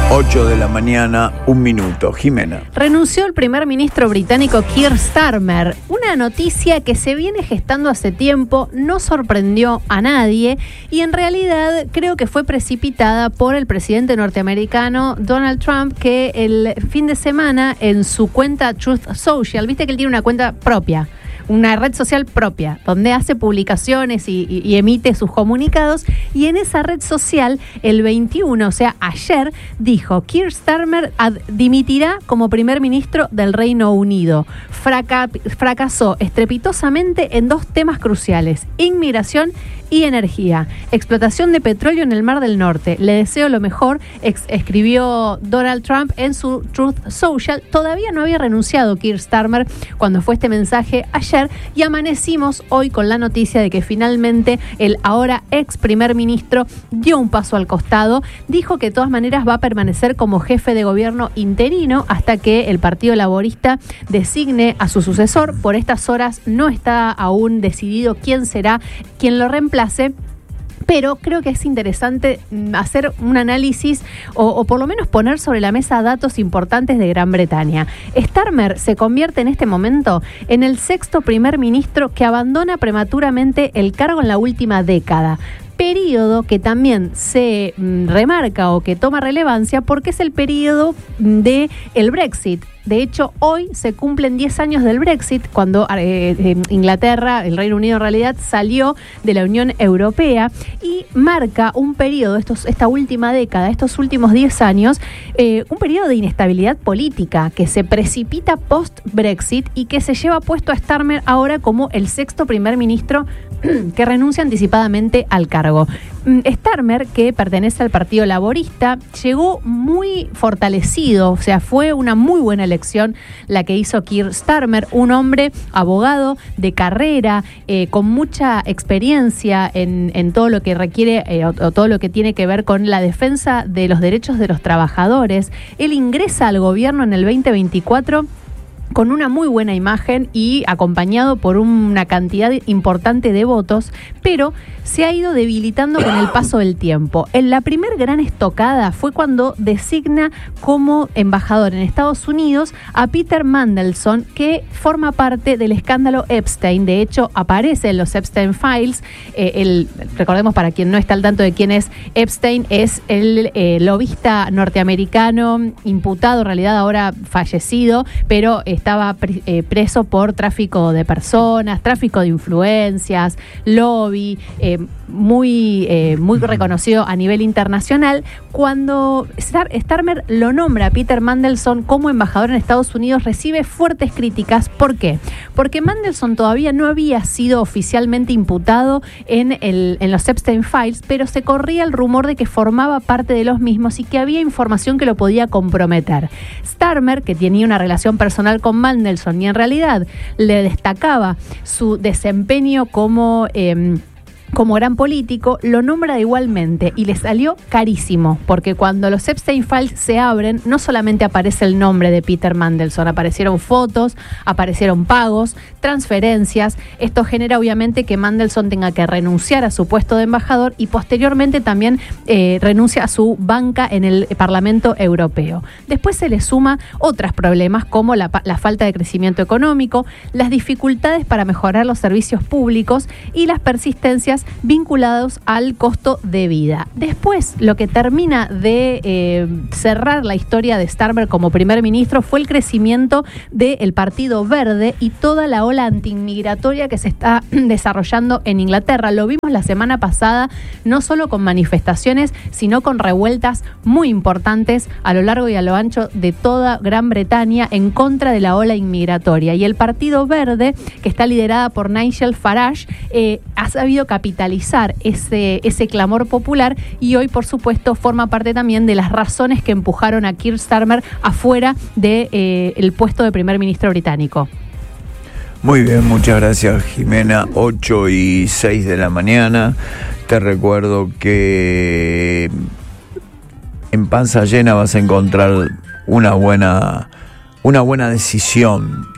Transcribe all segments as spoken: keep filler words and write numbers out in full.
ocho de la mañana, un minuto. Jimena. Renunció el primer ministro británico Keir Starmer. Una noticia que se viene gestando hace tiempo, no sorprendió a nadie y en realidad creo que fue precipitada por el presidente norteamericano Donald Trump, que el fin de semana en su cuenta Truth Social, viste que él tiene una cuenta propia, una red social propia, donde hace publicaciones y, y, y emite sus comunicados, y en esa red social, el veintiuno, o sea, ayer, dijo: Keir Starmer ad- dimitirá como primer ministro del Reino Unido. Fraca- fracasó estrepitosamente en dos temas cruciales: inmigración y energía. Explotación de petróleo en el Mar del Norte. Le deseo lo mejor, ex- escribió Donald Trump en su Truth Social. Todavía no había renunciado Keir Starmer cuando fue este mensaje ayer, y amanecimos hoy con la noticia de que finalmente el ahora ex primer ministro dio un paso al costado. Dijo que de todas maneras va a permanecer como jefe de gobierno interino hasta que el Partido Laborista designe a su sucesor. Por estas horas no está aún decidido quién será quien lo reemplace, pero creo que es interesante hacer un análisis o, o por lo menos poner sobre la mesa datos importantes de Gran Bretaña. Starmer se convierte en este momento en el sexto primer ministro que abandona prematuramente el cargo en la última década. Periodo que también se mm, remarca o que toma relevancia porque es el periodo de el Brexit. De hecho, hoy se cumplen diez años del Brexit, cuando eh, eh, Inglaterra, el Reino Unido en realidad, salió de la Unión Europea, y marca un periodo, estos, esta última década, estos últimos diez años, eh, un periodo de inestabilidad política que se precipita post-Brexit y que se lleva puesto a Starmer ahora como el sexto primer ministro que renuncia anticipadamente al cargo. Starmer, que pertenece al Partido Laborista, llegó muy fortalecido, o sea, fue una muy buena elección la que hizo Keir Starmer, un hombre abogado de carrera, eh, con mucha experiencia en, en todo lo que requiere eh, o, o todo lo que tiene que ver con la defensa de los derechos de los trabajadores. Él ingresa al gobierno en el veinte veinticuatro con una muy buena imagen y acompañado por una cantidad importante de votos, pero se ha ido debilitando con el paso del tiempo. En la primer gran estocada fue cuando designa como embajador en Estados Unidos a Peter Mandelson, que forma parte del escándalo Epstein. De hecho, aparece en los Epstein Files. Eh, el, recordemos, para quien no está al tanto de quién es Epstein, es el eh, lobista norteamericano, imputado, en realidad ahora fallecido, pero estaba pre- eh, preso por tráfico de personas, tráfico de influencias, lobby, eh, muy, eh, muy reconocido a nivel internacional. Cuando Star- Starmer lo nombra a Peter Mandelson como embajador en Estados Unidos, recibe fuertes críticas. ¿Por qué? Porque Mandelson todavía no había sido oficialmente imputado en, el, en los Epstein Files, pero se corría el rumor de que formaba parte de los mismos y que había información que lo podía comprometer. Starmer, que tenía una relación personal con Mandelson y en realidad le destacaba su desempeño como Eh, como gran político, lo nombra igualmente y le salió carísimo, porque cuando los Epstein Files se abren, no solamente aparece el nombre de Peter Mandelson, aparecieron fotos, aparecieron pagos, transferencias. Esto genera obviamente que Mandelson tenga que renunciar a su puesto de embajador y posteriormente también eh, renuncia a su banca en el Parlamento Europeo. Después se le suma otros problemas como la, la falta de crecimiento económico, las dificultades para mejorar los servicios públicos y las persistencias vinculados al costo de vida. Después, lo que termina de eh, cerrar la historia de Starmer como primer ministro fue el crecimiento del Partido Verde y toda la ola antiinmigratoria que se está desarrollando en Inglaterra. Lo vimos la semana pasada, no solo con manifestaciones, sino con revueltas muy importantes a lo largo y a lo ancho de toda Gran Bretaña en contra de la ola inmigratoria. Y el Partido Verde, que está liderada por Nigel Farage, eh, ha sabido capitalizar capitalizar ese, ese clamor popular y hoy, por supuesto, forma parte también de las razones que empujaron a Keir Starmer afuera del de, eh, puesto de primer ministro británico. Muy bien, muchas gracias, Jimena. ocho y seis de la mañana. Te recuerdo que en Panza Llena vas a encontrar una buena, una buena decisión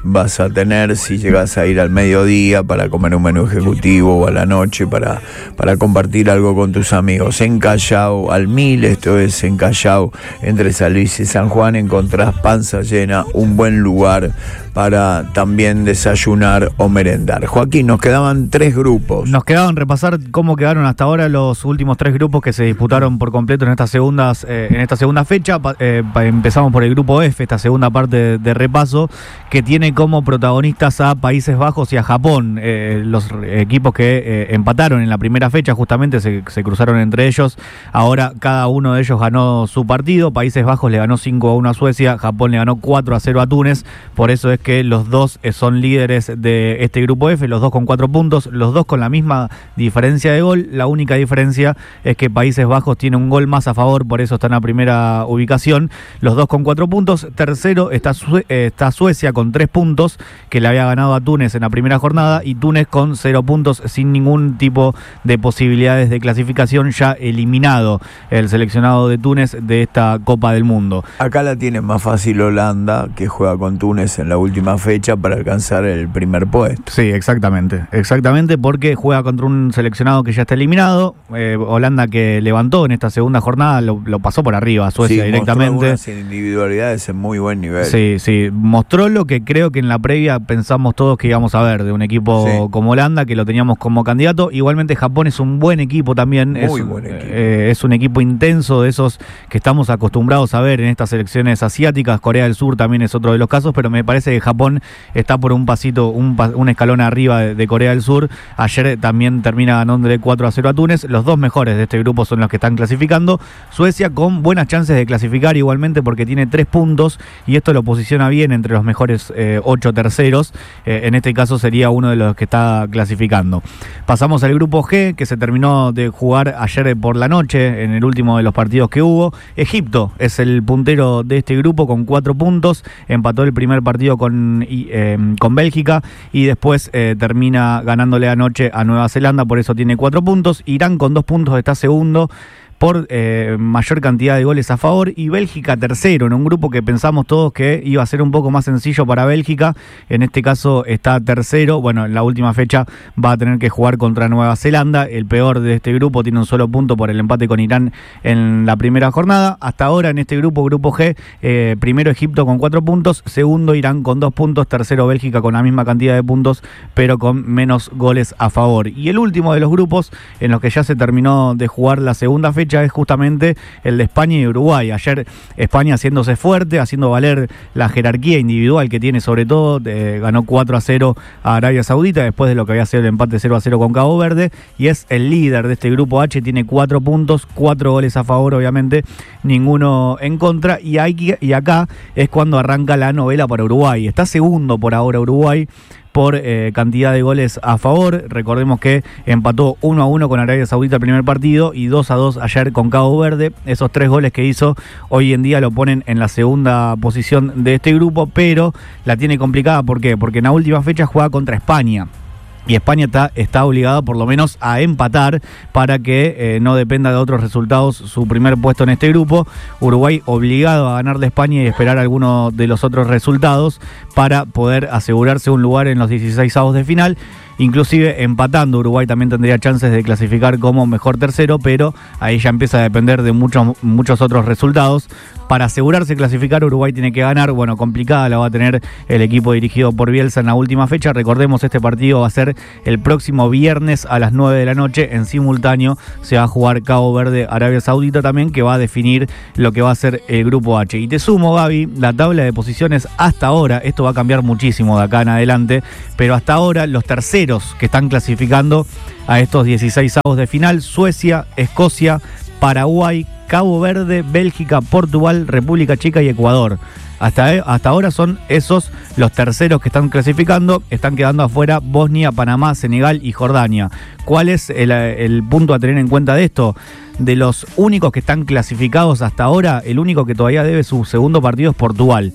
vas a tener si llegas a ir al mediodía para comer un menú ejecutivo o a la noche para, para compartir algo con tus amigos. En Callao al mil, esto es en Callao, entre San Luis y San Juan, encontrás panza llena, un buen lugar para también desayunar o merendar. Joaquín, nos quedaban tres grupos. Nos quedaban repasar cómo quedaron hasta ahora los últimos tres grupos que se disputaron por completo en estas segundas, eh, en esta segunda fecha. Eh, empezamos por el grupo F, esta segunda parte de, de repaso, que tiene como protagonistas a Países Bajos y a Japón. Eh, los equipos que eh, empataron en la primera fecha, justamente se, se cruzaron entre ellos. Ahora cada uno de ellos ganó su partido. Países Bajos le ganó cinco a uno a Suecia, Japón le ganó cuatro a cero a Túnez. Por eso es que los dos son líderes de este grupo F, los dos con cuatro puntos, los dos con la misma diferencia de gol. La única diferencia es que Países Bajos tiene un gol más a favor, por eso está en la primera ubicación. Los dos con cuatro puntos. Tercero está, Sue- está Suecia con tres puntos, que le había ganado a Túnez en la primera jornada, y Túnez con cero puntos, sin ningún tipo de posibilidades de clasificación, ya eliminado el seleccionado de Túnez de esta Copa del Mundo. Acá la tiene más fácil Holanda, que juega con Túnez en la última fecha para alcanzar el primer puesto. Sí, exactamente, exactamente, porque juega contra un seleccionado que ya está eliminado. eh, Holanda, que levantó en esta segunda jornada, lo, lo pasó por arriba a Suecia, sí, directamente. Mostró algunas individualidades en muy buen nivel. Sí, sí, mostró lo que creo que en la previa pensamos todos que íbamos a ver de un equipo sí. como Holanda, que lo teníamos como candidato. Igualmente Japón es un buen equipo también. Muy es, buen equipo. Eh, es un equipo intenso, de esos que estamos acostumbrados a ver en estas selecciones asiáticas. Corea del Sur también es otro de los casos, pero me parece que Japón está por un pasito, un, un escalón arriba de, de Corea del Sur. Ayer también termina ganándole cuatro a cero a Túnez. Los dos mejores de este grupo son los que están clasificando. Suecia con buenas chances de clasificar igualmente, porque tiene tres puntos y esto lo posiciona bien entre los mejores eh, ocho terceros. Eh, en este caso sería uno de los que está clasificando. Pasamos al grupo G, que se terminó de jugar ayer por la noche en el último de los partidos que hubo. Egipto es el puntero de este grupo con cuatro puntos. Empató el primer partido con, eh, con Bélgica y después eh, termina ganándole anoche a Nueva Zelanda, por eso tiene cuatro puntos. Irán con dos puntos está segundo por eh, mayor cantidad de goles a favor, y Bélgica tercero, en un grupo que pensamos todos que iba a ser un poco más sencillo para Bélgica. En este caso está tercero. Bueno, en la última fecha va a tener que jugar contra Nueva Zelanda, el peor de este grupo, tiene un solo punto por el empate con Irán en la primera jornada. Hasta ahora en este grupo, grupo G, eh, primero Egipto con cuatro puntos, segundo Irán con dos puntos, tercero Bélgica con la misma cantidad de puntos, pero con menos goles a favor. Y el último de los grupos en los que ya se terminó de jugar la segunda fecha es justamente el de España y Uruguay. Ayer España haciéndose fuerte, haciendo valer la jerarquía individual que tiene, sobre todo, eh, ganó cuatro a cero a Arabia Saudita después de lo que había sido el empate cero a cero con Cabo Verde, y es el líder de este grupo H, tiene cuatro puntos, cuatro goles a favor, obviamente, ninguno en contra, y, hay, y acá es cuando arranca la novela para Uruguay. Está segundo por ahora Uruguay por eh, cantidad de goles a favor. Recordemos que empató uno a uno con Arabia Saudita el primer partido y dos a dos ayer con Cabo Verde. Esos tres goles que hizo hoy en día lo ponen en la segunda posición de este grupo, pero la tiene complicada. ¿Por qué? Porque en la última fecha juega contra España. Y España está, está obligada por lo menos a empatar para que eh, no dependa de otros resultados su primer puesto en este grupo. Uruguay obligado a ganarle a España y esperar alguno de los otros resultados para poder asegurarse un lugar en los dieciseisavos de final. Inclusive empatando, Uruguay también tendría chances de clasificar como mejor tercero, pero ahí ya empieza a depender de muchos, muchos otros resultados. Para asegurarse clasificar, Uruguay tiene que ganar. Bueno, complicada la va a tener el equipo dirigido por Bielsa en la última fecha. Recordemos, este partido va a ser el próximo viernes a las nueve de la noche. En simultáneo se va a jugar Cabo Verde, Arabia Saudita también, que va a definir lo que va a ser el grupo H. Y te sumo, Gaby, la tabla de posiciones hasta ahora. Esto va a cambiar muchísimo de acá en adelante, pero hasta ahora los terceros que están clasificando a estos dieciseisavos de final: Suecia, Escocia, Paraguay, Cabo Verde, Bélgica, Portugal, República Checa y Ecuador. Hasta, hasta ahora son esos los terceros que están clasificando. Están quedando afuera Bosnia, Panamá, Senegal y Jordania. ¿Cuál es el, el punto a tener en cuenta de esto? De los únicos que están clasificados hasta ahora, el único que todavía debe su segundo partido es Portugal.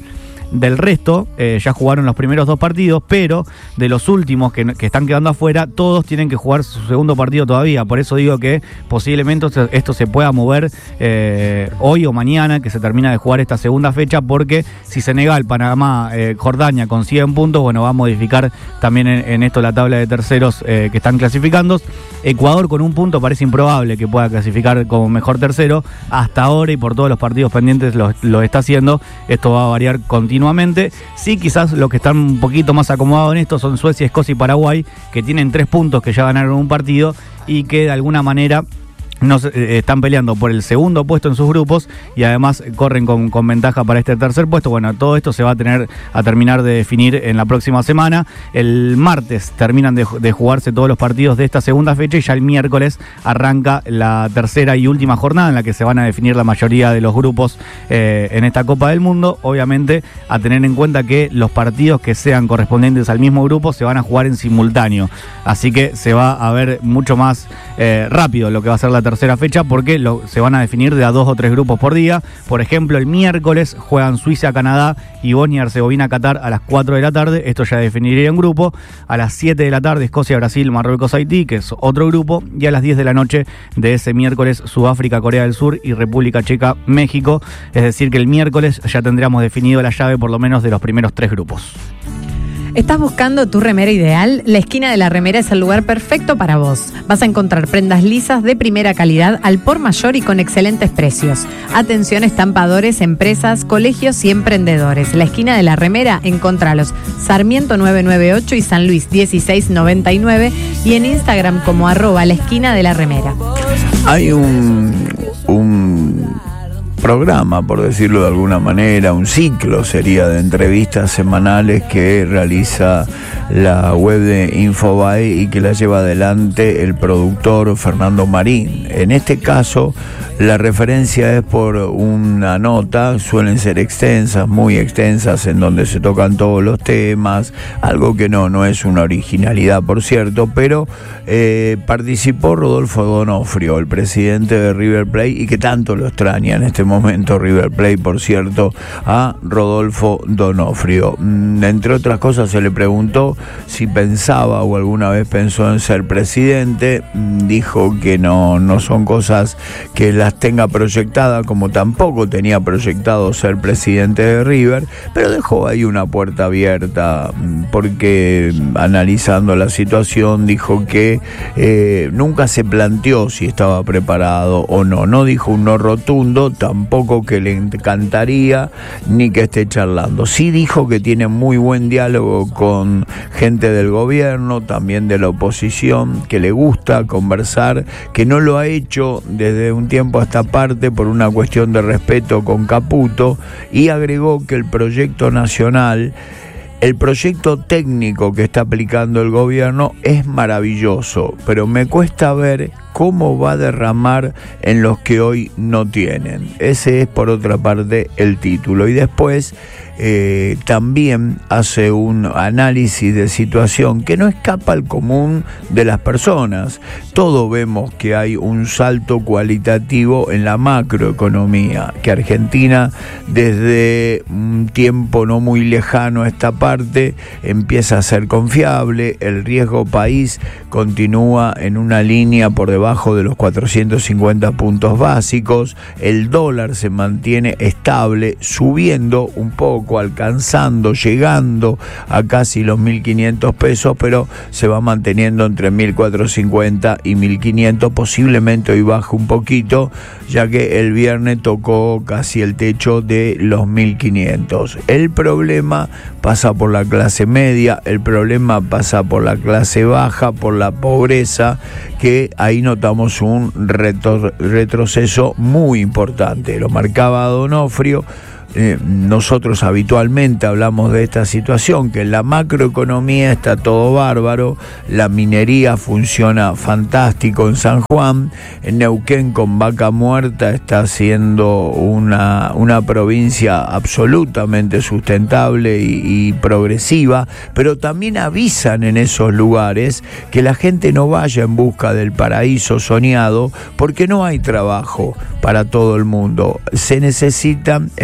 Del resto, eh, ya jugaron los primeros dos partidos, pero de los últimos que, que están quedando afuera, todos tienen que jugar su segundo partido todavía. Por eso digo que posiblemente esto, esto se pueda mover eh, hoy o mañana, que se termina de jugar esta segunda fecha, porque si Senegal, Panamá, eh, Jordania consiguen puntos, bueno, va a modificar también en, en esto la tabla de terceros eh, que están clasificando. Ecuador con un punto parece improbable que pueda clasificar como mejor tercero. Hasta ahora y por todos los partidos pendientes lo, lo está haciendo. Esto va a variar continuamente. Sí, quizás los que están un poquito más acomodados en esto son Suecia, Escocia y Paraguay, que tienen tres puntos, que ya ganaron un partido y que de alguna manera no eh, están peleando por el segundo puesto en sus grupos y además corren con, con ventaja para este tercer puesto. Bueno, todo esto se va a tener a terminar de definir en la próxima semana. El martes terminan de, de jugarse todos los partidos de esta segunda fecha y ya el miércoles arranca la tercera y última jornada en la que se van a definir la mayoría de los grupos eh, en esta Copa del Mundo. Obviamente a tener en cuenta que los partidos que sean correspondientes al mismo grupo se van a jugar en simultáneo, así que se va a ver mucho más eh, rápido lo que va a ser la tercera fecha, porque lo, se van a definir de a dos o tres grupos por día. Por ejemplo, el miércoles juegan Suiza, Canadá y Bosnia y Herzegovina, Qatar a las cuatro de la tarde. Esto ya definiría un grupo. A las siete de la tarde, Escocia, Brasil, Marruecos, Haití, que es otro grupo. Y a las diez de la noche de ese miércoles, Sudáfrica, Corea del Sur y República Checa, México. Es decir, que el miércoles ya tendríamos definido la llave por lo menos de los primeros tres grupos. ¿Estás buscando tu remera ideal? La Esquina de la Remera es el lugar perfecto para vos. Vas a encontrar prendas lisas de primera calidad al por mayor y con excelentes precios. Atención estampadores, empresas, colegios y emprendedores. La Esquina de la Remera, encontralos Sarmiento nueve nueve ocho y San Luis dieciséis noventa y nueve y en Instagram como arroba la esquina de la remera. Hay un... un... programa, por decirlo de alguna manera, un ciclo sería de entrevistas semanales que realiza la web de Infobae y que la lleva adelante el productor Fernando Marín. En este caso, la referencia es por una nota, suelen ser extensas, muy extensas, en donde se tocan todos los temas, algo que no, no es una originalidad, por cierto, pero eh, participó Rodolfo D'Onofrio, el presidente de River Plate, y que tanto lo extraña en este momento River Plate, por cierto, a Rodolfo D'Onofrio. Mm, entre otras cosas, se le preguntó si pensaba o alguna vez pensó en ser presidente. Mm, dijo que no, no son cosas que las tenga proyectadas, como tampoco tenía proyectado ser presidente de River, pero dejó ahí una puerta abierta, porque analizando la situación dijo que eh, nunca se planteó si estaba preparado o no. No dijo un no rotundo, tampoco que le encantaría ni que esté charlando. Sí dijo que tiene muy buen diálogo con gente del gobierno, también de la oposición, que le gusta conversar, que no lo ha hecho desde un tiempo a esta parte por una cuestión de respeto con Caputo, y agregó que el proyecto nacional, el proyecto técnico que está aplicando el gobierno es maravilloso, pero me cuesta ver cómo va a derramar en los que hoy no tienen. Ese es, por otra parte, el título. Y después eh, también hace un análisis de situación que no escapa al común de las personas. Todos vemos que hay un salto cualitativo en la macroeconomía, que Argentina desde un tiempo no muy lejano a esta parte empieza a ser confiable, el riesgo país continúa en una línea por debajo de los cuatrocientos cincuenta puntos básicos, el dólar se mantiene estable, subiendo un poco, alcanzando, llegando a casi los mil quinientos pesos, pero se va manteniendo entre mil cuatrocientos cincuenta y mil quinientos, posiblemente hoy baje un poquito, ya que el viernes tocó casi el techo de los mil quinientos. El problema pasa por la clase media, el problema pasa por la clase baja, por la pobreza, que ahí notamos un retro, retroceso muy importante. Lo marcaba D'Onofrio. Eh, nosotros habitualmente hablamos de esta situación, que en la macroeconomía está todo bárbaro, la minería funciona fantástico en San Juan, en Neuquén con Vaca Muerta está siendo una, una provincia absolutamente sustentable y, y progresiva, pero también avisan en esos lugares que la gente no vaya en busca del paraíso soñado, porque no hay trabajo para todo el mundo, se necesitan especialistas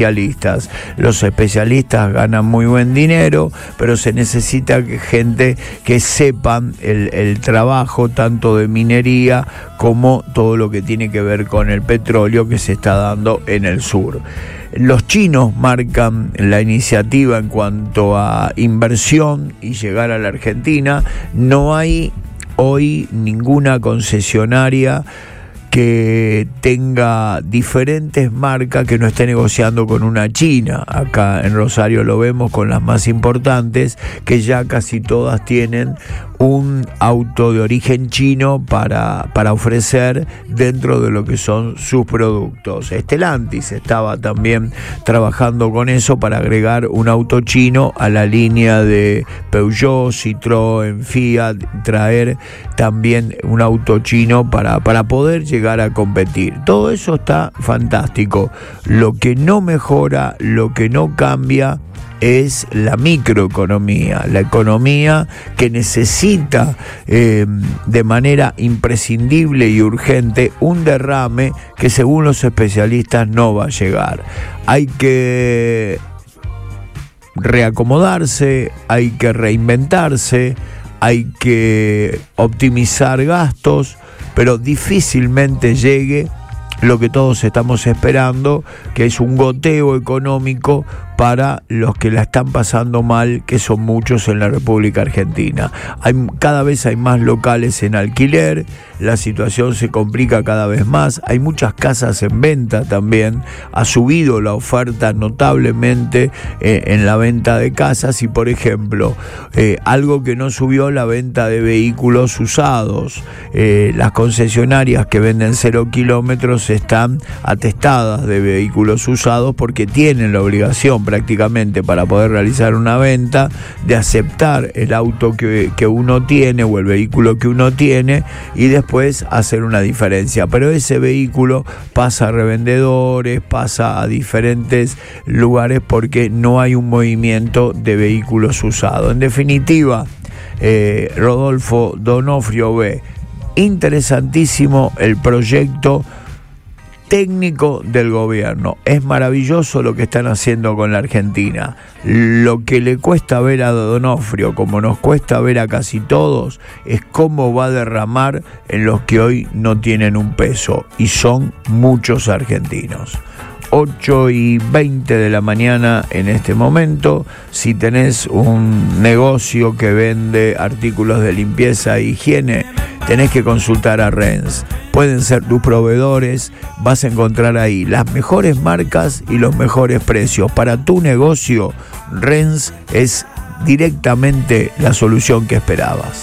especialistas. Los especialistas ganan muy buen dinero, pero se necesita que gente que sepan el, el trabajo tanto de minería como todo lo que tiene que ver con el petróleo que se está dando en el sur. Los chinos marcan la iniciativa en cuanto a inversión y llegar a la Argentina. No hay hoy ninguna concesionaria que tenga diferentes marcas que no esté negociando con una china. Acá en Rosario lo vemos con las más importantes, que ya casi todas tienen un auto de origen chino para, para ofrecer dentro de lo que son sus productos. Stellantis estaba también trabajando con eso para agregar un auto chino a la línea de Peugeot, Citroën, Fiat, traer también un auto chino para, para poder llegar a competir. Todo eso está fantástico. Lo que no mejora, lo que no cambia es la microeconomía, la economía que necesita eh, de manera imprescindible y urgente un derrame que según los especialistas no va a llegar. Hay que reacomodarse, hay que reinventarse, hay que optimizar gastos, pero difícilmente llegue lo que todos estamos esperando, que es un goteo económico para los que la están pasando mal, que son muchos en la República Argentina. Hay, cada vez hay más locales en alquiler, la situación se complica cada vez más, hay muchas casas en venta también, ha subido la oferta notablemente eh, en la venta de casas y, por ejemplo, eh, algo que no subió, la venta de vehículos usados. Eh, las concesionarias que venden cero kilómetros están atestadas de vehículos usados porque tienen la obligación prácticamente para poder realizar una venta de aceptar el auto que, que uno tiene o el vehículo que uno tiene y después hacer una diferencia, pero ese vehículo pasa a revendedores, pasa a diferentes lugares porque no hay un movimiento de vehículos usados. En definitiva, eh, Rodolfo Donofrio ve interesantísimo el proyecto técnico del gobierno. Es maravilloso lo que están haciendo con la Argentina. Lo que le cuesta ver a Donofrio, como nos cuesta ver a casi todos, es cómo va a derramar en los que hoy no tienen un peso, y son muchos argentinos. ocho y veinte de la mañana en este momento. Si tenés un negocio que vende artículos de limpieza e higiene, tenés que consultar a Renz. Pueden ser tus proveedores, vas a encontrar ahí las mejores marcas y los mejores precios. Para tu negocio, Renz es directamente la solución que esperabas.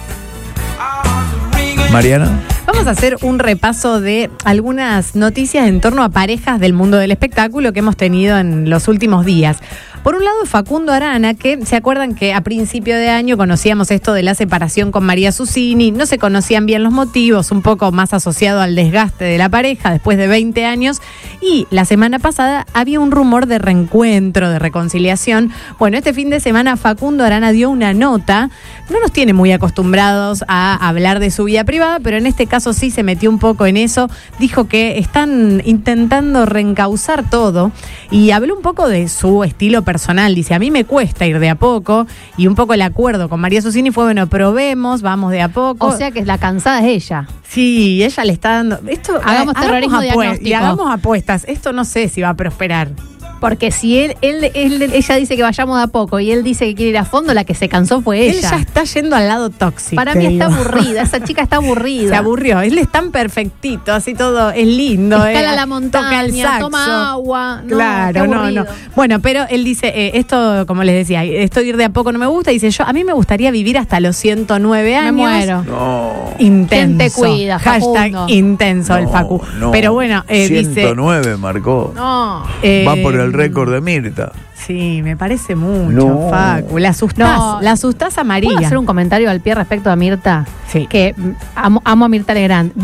Mariana. Vamos a hacer un repaso de algunas noticias en torno a parejas del mundo del espectáculo que hemos tenido en los últimos días. Por un lado, Facundo Arana, que se acuerdan que a principio de año conocíamos esto de la separación con María Susini, no se conocían bien los motivos, un poco más asociado al desgaste de la pareja después de veinte años, y la semana pasada había un rumor de reencuentro, de reconciliación. Bueno, este fin de semana Facundo Arana dio una nota, no nos tiene muy acostumbrados a hablar de su vida privada, pero en este caso sí se metió un poco en eso, dijo que están intentando reencauzar todo y habló un poco de su estilo personal. Personal, dice, a mí me cuesta ir de a poco, y un poco el acuerdo con María Susini fue, bueno, probemos, vamos de a poco. O sea que la cansada es ella. Sí, ella le está dando, esto, hagamos eh, terrorismo hagamos diagnóstico. Y hagamos apuestas, esto no sé si va a prosperar. Porque si él, él, él, ella dice que vayamos de a poco y él dice que quiere ir a fondo, la que se cansó fue ella. Él ya está yendo al lado tóxico. Para mí está aburrida, esa chica está aburrida. Se aburrió, él es tan perfectito, así todo, es lindo. Escala eh, la montaña, toca el saxo, toma agua. No, claro, no, no. Bueno, pero él dice, eh, esto, como les decía, esto de ir de a poco no me gusta. Dice, yo a mí me gustaría vivir hasta los ciento nueve años. Me muero. No. Intenso. ¿Quién te cuida, Hashtag Facundo? intenso No, el Facu. no. Pero bueno, eh, ciento nueve dice... marcó. No. Eh, Va por el récord de Mirta. Sí, me parece mucho, No. Facu. La asustás, No. la asustás a María. ¿Puedo hacer un comentario al pie respecto a Mirta? Sí. Que mm, amo, amo a Mirta Legrand.